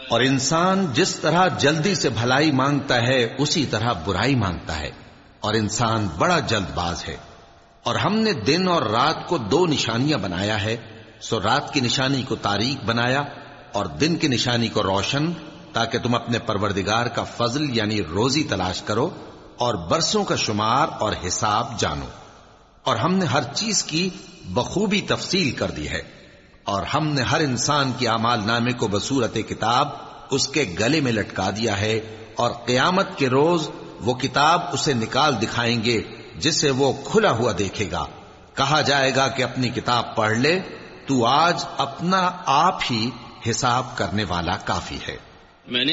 और इंसान जिस तरह जल्दी से भलाई मांगता है उसी तरह बुराई मांगता है, और इंसान बड़ा जल्दबाज है। और हमने दिन और रात को दो निशानियां बनाया है, सो रात की निशानी को तारीक बनाया और दिन की निशानी को रोशन, ताकि तुम अपने परवरदिगार का फजल यानी रोजी तलाश करो और बरसों का शुमार और हिसाब जानो। और हमने हर चीज की बखूबी तफसील कर दी है, और हमने हर इंसान के आमाल नामे को बसूरत किताब उसके गले में लटका दिया है, और क़यामत के रोज वो किताब उसे निकाल दिखाएंगे जिसे वो खुला हुआ देखेगा। कहा जाएगा कि अपनी किताब पढ़ ले, तू आज अपना आप ही हिसाब करने वाला काफी है। मैंने